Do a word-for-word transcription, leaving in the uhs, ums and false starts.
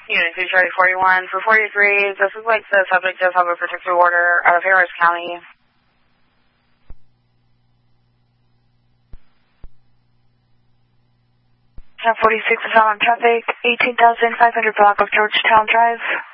Unit two Charlie forty-one for forty-three. This is like the subject does have a protective order out of Harris County. ten forty-six is on traffic, eighteen thousand five hundred block of Georgetown Drive.